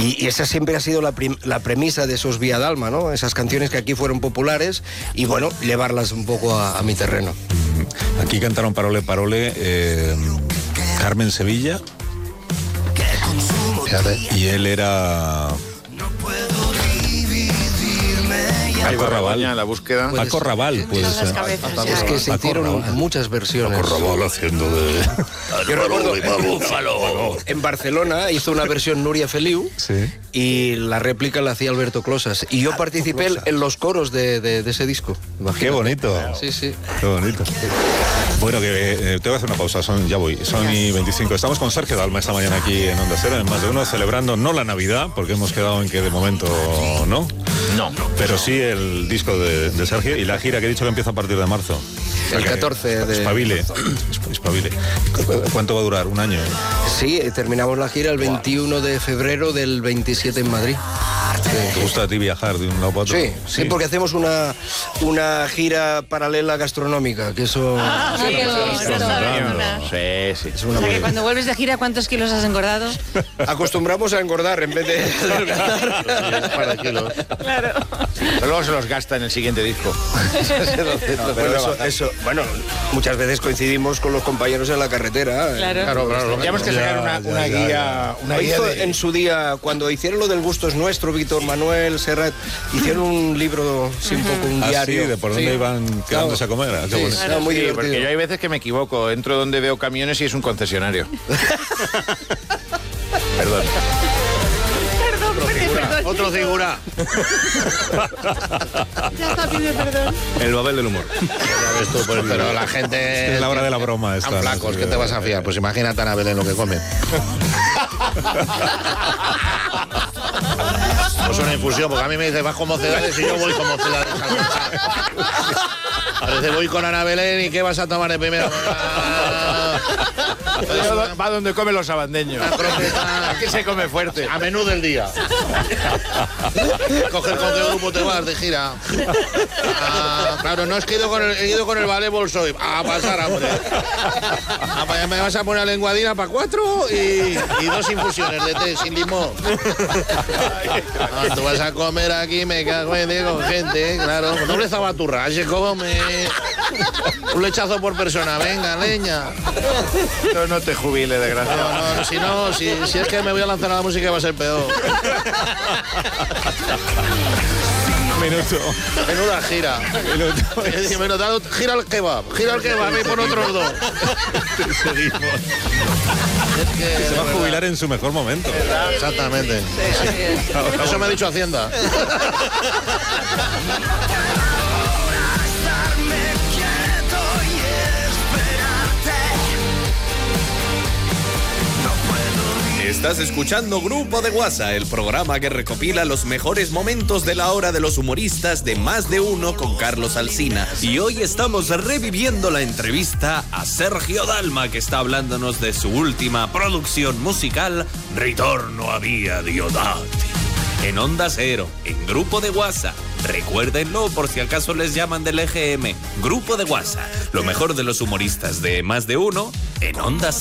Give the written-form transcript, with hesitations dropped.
Y esa siempre ha sido la premisa de esos Vía Dalma, ¿no? Esas canciones que aquí fueron populares y, bueno, llevarlas un poco a mi terreno. Aquí cantaron Parole, Parole, Carmen Sevilla. Y él era... Paco Raval, la búsqueda. Paco Raval, pues. Es que se hicieron muchas versiones. Paco Raval haciendo de... Yo recuerdo en Barcelona hizo una versión Núria Feliu, sí, y la réplica la hacía Alberto Closas. Y yo participé en los coros de ese disco. Qué bonito. Sí, sí. Qué bonito. Bueno, que te voy a hacer una pausa, ya voy, son y 25. Estamos con Sergio Dalma esta mañana aquí en Onda Cero, en Más de Uno, celebrando no la Navidad, porque hemos quedado en que de momento no, pero sí el disco de Sergio y la gira que he dicho que empieza a partir de marzo. El 14 de... Espabile. ¿Cuánto va a durar? ¿Un año? Sí, terminamos la gira el 21 de febrero del 27 en Madrid. ¿Te gusta a ti viajar de un lado para otro? Sí, porque hacemos una gira paralela gastronómica, que eso... Sí. Es una que cuando vuelves de gira, ¿cuántos kilos has engordado? Acostumbramos a engordar en vez de adelgazar. Para kilos. Claro. Pero luego se los gasta en el siguiente disco. Bueno, muchas veces coincidimos con los compañeros en la carretera. Claro. Tenemos que sacar una guía. En su día, cuando hicieron lo del Gusto es Nuestro, Víctor Manuel, Serrat, hicieron un libro, un poco un diario. Sí, de por dónde iban quedándose a comer. Era muy divertido. Porque yo hay veces que me equivoco. Entro donde veo camiones y es un concesionario. Perdón. Otro figura. Ya está, pide perdón. El Babel del humor. Pero la gente... Es la hora de la broma esta. Tan flacos, ¿qué te vas a fiar? Pues imagínate a Ana Belén lo que come. Pues una infusión, porque a mí me dice vas con Mocedades y yo voy con Mocedades. Parece voy con Ana Belén y ¿qué vas a tomar de primero? Va donde comen los sabandeños. Aquí se come fuerte. A menú del día. Coger con qué grupo te vas de gira. Claro, no es que he ido con el ballet Bolshoi a pasar hambre. Me vas a poner lenguadina para 4 y 2 infusiones de té sin limón. Tú vas a comer aquí, me cago en con gente, claro. Doble zabaturra, se come. Un lechazo por persona, venga, leña. No te jubiles, desgraciado. Si es que me voy a lanzar a la música va a ser peor. Minuto. Menuda gira. Gira el kebab y pon otros 2. Seguimos. Se va a jubilar en su mejor momento. Exactamente. Eso me ha dicho Hacienda. Estás escuchando Grupo de WhatsApp, el programa que recopila los mejores momentos de la hora de los humoristas de Más de Uno con Carlos Alsina. Y hoy estamos reviviendo la entrevista a Sergio Dalma, que está hablándonos de su última producción musical, Ritorno a Via Diodati. En Onda Cero, en Grupo de WhatsApp. Recuérdenlo por si acaso les llaman del EGM. Grupo de WhatsApp, lo mejor de los humoristas de Más de Uno en Onda Cero.